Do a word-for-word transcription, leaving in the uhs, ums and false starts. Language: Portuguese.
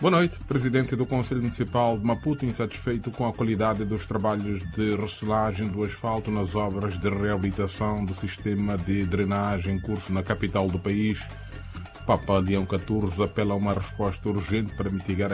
Boa noite. Presidente do Conselho Municipal de Maputo, insatisfeito com a qualidade dos trabalhos de reciclagem do asfalto nas obras de reabilitação do sistema de drenagem em curso na capital do país. Papa Leão catorze apela a uma resposta urgente para mitigar a